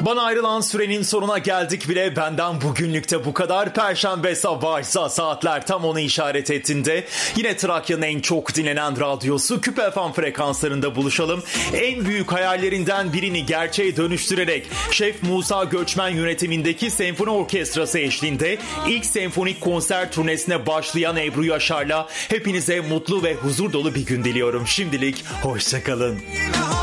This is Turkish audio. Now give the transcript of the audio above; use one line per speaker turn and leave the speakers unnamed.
Bana ayrılan sürenin sonuna geldik bile. Benden bugünlükte bu kadar. Perşembe sabahıysa saatler tam onu işaret ettiğinde yine Trakya'nın en çok dinlenen radyosu Küp FM frekanslarında buluşalım. En büyük hayallerinden birini gerçeğe dönüştürerek Şef Musa Göçmen yönetimindeki senfoni orkestrası eşliğinde ilk senfonik konser turnesine başlayan Ebru Yaşar'la hepinize mutlu ve huzur dolu bir gün diliyorum. Şimdilik hoşça kalın.